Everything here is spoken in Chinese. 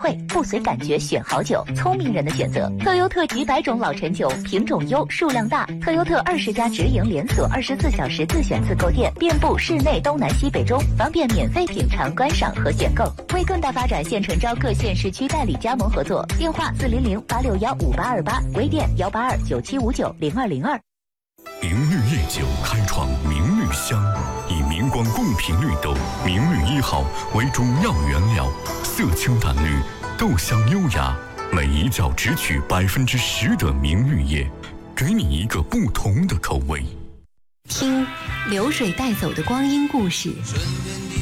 惠，不随感觉选好酒，聪明人的选择。特优特几百种老陈酒，品种优，数量大。特优特20家直营连锁，24小时自选自购店，遍布市内东南西北中，方便免费品尝、观赏和选购。为更大发展，现诚招各县市区代理加盟合作，电话400-861-5828，微店182-9759-0202。 明绿夜酒开创明绿香，以明光贡品绿豆明绿1号为主要原料，色清淡绿，豆香优雅，每一窖只取10%的明绿叶，给你一个不同的口味。 听流水带走的光阴故事。